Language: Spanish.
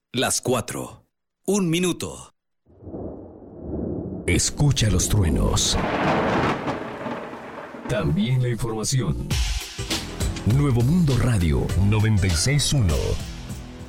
Las 4. 1 minuto. Escucha los truenos. También la información. Nuevo Mundo Radio 96.1.